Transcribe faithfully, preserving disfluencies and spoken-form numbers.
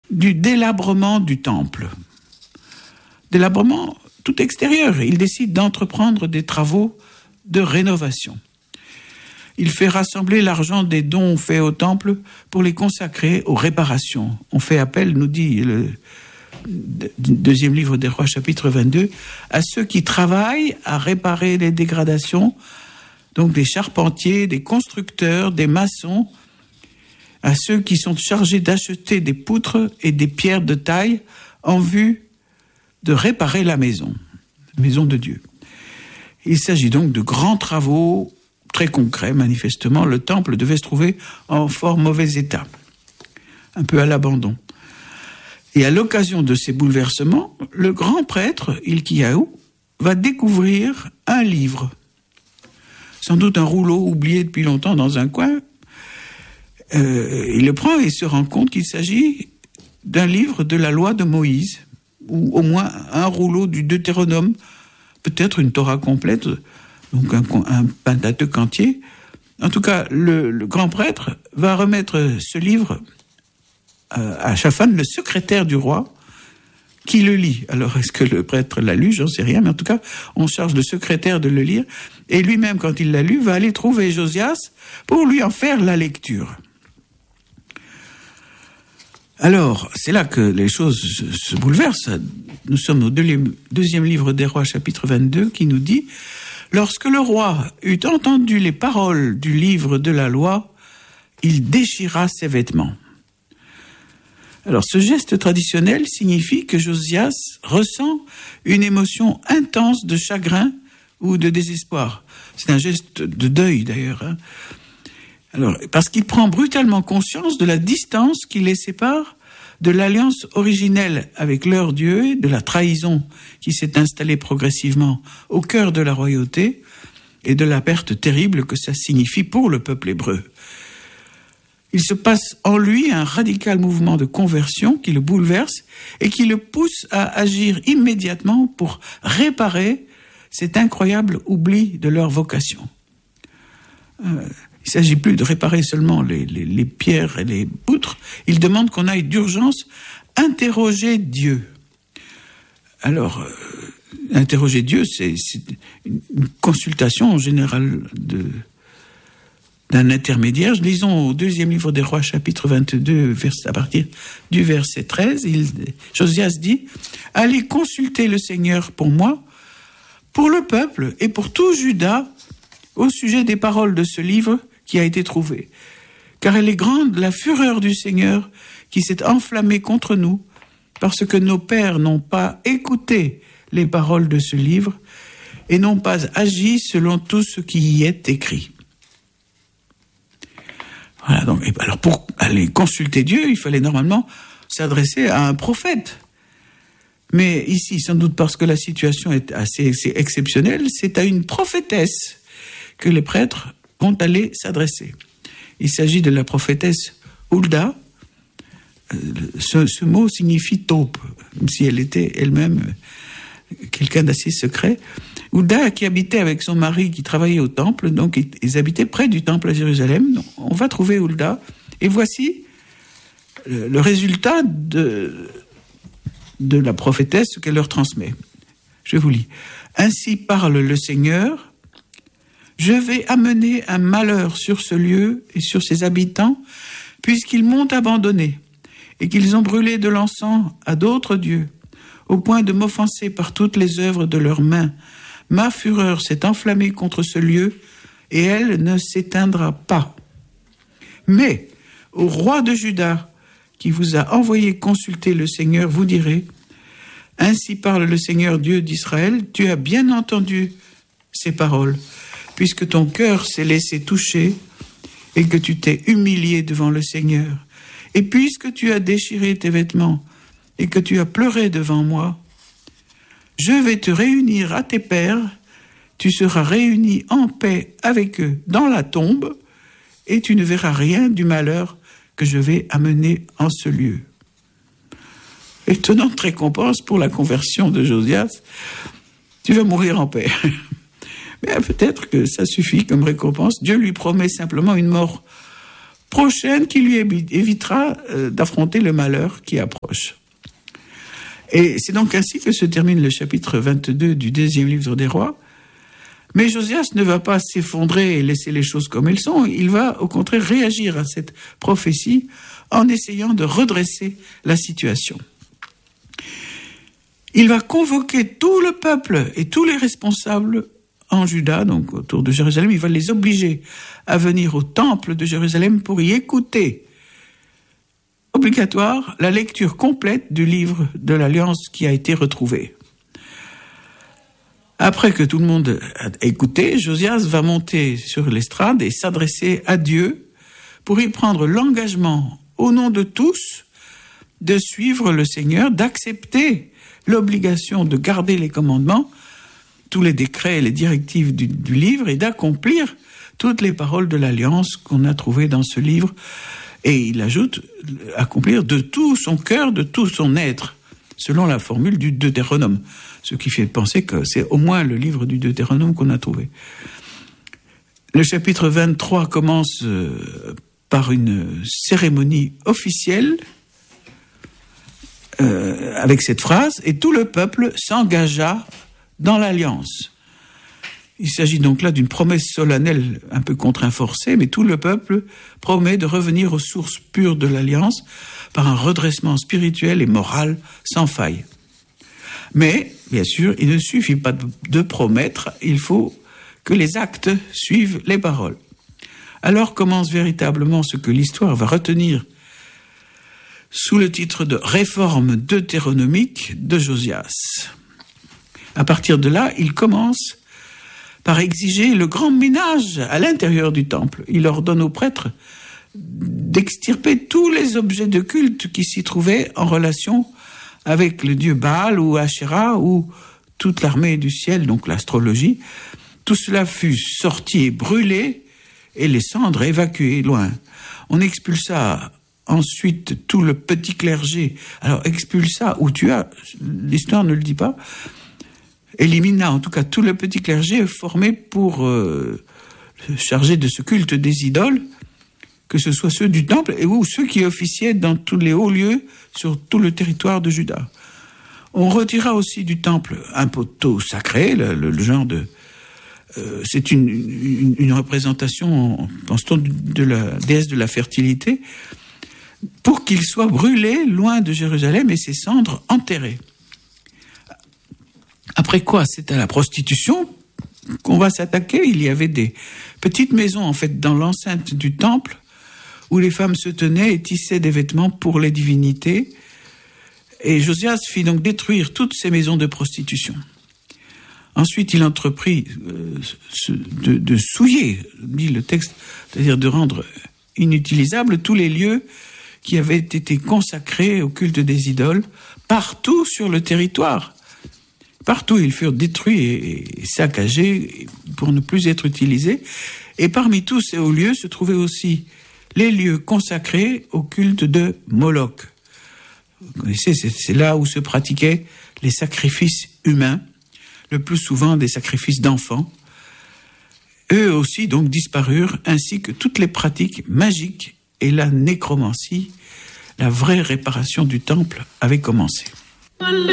du délabrement du temple. Délabrement tout extérieur. Il décide d'entreprendre des travaux de rénovation. Il fait rassembler l'argent des dons faits au temple pour les consacrer aux réparations. On fait appel, nous dit le deuxième livre des Rois, chapitre vingt-deux, à ceux qui travaillent à réparer les dégradations, donc des charpentiers, des constructeurs, des maçons, à ceux qui sont chargés d'acheter des poutres et des pierres de taille en vue de réparer la maison, la maison de Dieu. Il s'agit donc de grands travaux très concrets, manifestement. Le temple devait se trouver en fort mauvais état, un peu à l'abandon. Et à l'occasion de ces bouleversements, le grand prêtre, Hilkiyahu, va découvrir un livre, sans doute un rouleau oublié depuis longtemps dans un coin. Euh, il le prend et se rend compte qu'il s'agit d'un livre de la loi de Moïse, ou au moins un rouleau du Deutéronome, peut-être une Torah complète, donc un, un Pentateuque entier. En tout cas, le, le grand prêtre va remettre ce livre euh, à Shaphan, le secrétaire du roi, qui le lit. Alors, est-ce que le prêtre l'a lu? J'en sais rien, mais en tout cas, on charge le secrétaire de le lire, et lui-même, quand il l'a lu, va aller trouver Josias pour lui en faire la lecture. Alors, c'est là que les choses se bouleversent. Nous sommes au deuxième livre des Rois, chapitre vingt-deux, qui nous dit « Lorsque le roi eut entendu les paroles du livre de la loi, il déchira ses vêtements. » Alors, ce geste traditionnel signifie que Josias ressent une émotion intense de chagrin ou de désespoir. C'est un geste de deuil, d'ailleurs, hein. Alors, parce qu'il prend brutalement conscience de la distance qui les sépare de l'alliance originelle avec leur Dieu, de la trahison qui s'est installée progressivement au cœur de la royauté et de la perte terrible que ça signifie pour le peuple hébreu. Il se passe en lui un radical mouvement de conversion qui le bouleverse et qui le pousse à agir immédiatement pour réparer cet incroyable oubli de leur vocation. Euh, Il ne s'agit plus de réparer seulement les, les, les pierres et les poutres. Il demande qu'on aille d'urgence interroger Dieu. Alors, euh, interroger Dieu, c'est, c'est une consultation en général de, d'un intermédiaire. Lisons au deuxième livre des Rois, chapitre vingt-deux, vers, à partir du verset treize. Il, Josias dit « Allez consulter le Seigneur pour moi, pour le peuple et pour tout Juda, au sujet des paroles de ce livre qui a été trouvé. Car elle est grande la fureur du Seigneur qui s'est enflammée contre nous, parce que nos pères n'ont pas écouté les paroles de ce livre et n'ont pas agi selon tout ce qui y est écrit. » Voilà, donc, alors pour aller consulter Dieu, il fallait normalement s'adresser à un prophète. Mais ici, sans doute parce que la situation est assez, assez exceptionnelle, c'est à une prophétesse que les prêtres vont aller s'adresser. Il s'agit de la prophétesse Hulda. Ce, ce mot signifie taupe, comme si elle était elle-même quelqu'un d'assez secret. Hulda, qui habitait avec son mari, qui travaillait au temple, donc ils, ils habitaient près du temple à Jérusalem. Donc, on va trouver Hulda, et voici le, le résultat de, de la prophétesse, ce qu'elle leur transmet. Je vous lis. « Ainsi parle le Seigneur, je vais amener un malheur sur ce lieu et sur ses habitants, puisqu'ils m'ont abandonné et qu'ils ont brûlé de l'encens à d'autres dieux, au point de m'offenser par toutes les œuvres de leurs mains. Ma fureur s'est enflammée contre ce lieu et elle ne s'éteindra pas. Mais au roi de Juda, qui vous a envoyé consulter le Seigneur, vous direz, « Ainsi parle le Seigneur Dieu d'Israël, tu as bien entendu ces paroles, puisque ton cœur s'est laissé toucher et que tu t'es humilié devant le Seigneur, et puisque tu as déchiré tes vêtements et que tu as pleuré devant moi, je vais te réunir à tes pères, tu seras réuni en paix avec eux dans la tombe, et tu ne verras rien du malheur que je vais amener en ce lieu. » Étonnante récompense pour la conversion de Josias. Tu vas mourir en paix. Mais peut-être que ça suffit comme récompense. Dieu lui promet simplement une mort prochaine qui lui évitera euh, d'affronter le malheur qui approche. Et c'est donc ainsi que se termine le chapitre vingt-deux du deuxième livre des rois. Mais Josias ne va pas s'effondrer et laisser les choses comme elles sont. Il va au contraire réagir à cette prophétie en essayant de redresser la situation. Il va convoquer tout le peuple et tous les responsables en Juda, donc autour de Jérusalem. Il va les obliger à venir au temple de Jérusalem pour y écouter. Obligatoire, la lecture complète du livre de l'Alliance qui a été retrouvé. Après que tout le monde a écouté, Josias va monter sur l'estrade et s'adresser à Dieu pour y prendre l'engagement au nom de tous de suivre le Seigneur, d'accepter l'obligation de garder les commandements, tous les décrets et les directives du, du livre et d'accomplir toutes les paroles de l'Alliance qu'on a trouvées dans ce livre. Et il ajoute, accomplir de tout son cœur, de tout son être, selon la formule du Deutéronome. Ce qui fait penser que c'est au moins le livre du Deutéronome qu'on a trouvé. Le chapitre vingt-trois commence par une cérémonie officielle euh, avec cette phrase « Et tout le peuple s'engagea dans l'alliance ». Il s'agit donc là d'une promesse solennelle un peu contraint forcée, mais tout le peuple promet de revenir aux sources pures de l'alliance par un redressement spirituel et moral sans faille. Mais, bien sûr, il ne suffit pas de promettre, il faut que les actes suivent les paroles. Alors commence véritablement ce que l'histoire va retenir sous le titre de « Réforme deutéronomique de Josias ». À partir de là, il commence par exiger le grand ménage à l'intérieur du temple. Il ordonne aux prêtres d'extirper tous les objets de culte qui s'y trouvaient en relation avec le dieu Baal ou Asherah ou toute l'armée du ciel, donc l'astrologie. Tout cela fut sorti et brûlé et les cendres évacuées loin. On expulsa ensuite tout le petit clergé. Alors expulsa ou tua, l'histoire ne le dit pas, élimina en tout cas tout le petit clergé formé pour euh, charger de ce culte des idoles, que ce soit ceux du temple et ou ceux qui officiaient dans tous les hauts lieux sur tout le territoire de Juda. On retira aussi du temple un poteau sacré, le, le, le genre de... Euh, c'est une, une, une représentation, pense-t-on, de la déesse de la fertilité, pour qu'il soit brûlé loin de Jérusalem et ses cendres enterrées. Après quoi, c'est à la prostitution qu'on va s'attaquer. Il y avait des petites maisons, en fait, dans l'enceinte du temple, où les femmes se tenaient et tissaient des vêtements pour les divinités. Et Josias fit donc détruire toutes ces maisons de prostitution. Ensuite, il entreprit euh, de, de souiller, dit le texte, c'est-à-dire de rendre inutilisables tous les lieux qui avaient été consacrés au culte des idoles, partout sur le territoire. Partout, ils furent détruits et saccagés pour ne plus être utilisés. Et parmi tous ces hauts lieux se trouvaient aussi les lieux consacrés au culte de Moloch. Vous connaissez, c'est, c'est là où se pratiquaient les sacrifices humains, le plus souvent des sacrifices d'enfants. Eux aussi donc disparurent, ainsi que toutes les pratiques magiques et la nécromancie. La vraie réparation du temple avait commencé.